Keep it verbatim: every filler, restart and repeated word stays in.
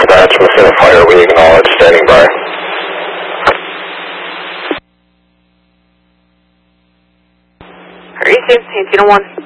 dispatch from Centerfire, we acknowledge, standing by. Are you safe, Santino one?